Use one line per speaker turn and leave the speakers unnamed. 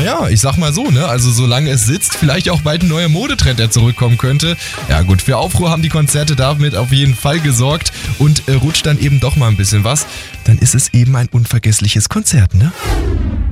naja, ich sag mal so, ne? Also solange es sitzt, vielleicht auch bald ein neuer Modetrend, der zurückkommen könnte. Ja gut, für Aufruhr haben die Konzerte damit auf jeden Fall gesorgt und rutscht dann eben doch mal ein bisschen was, dann ist es eben ein unvergessliches Konzert, ne?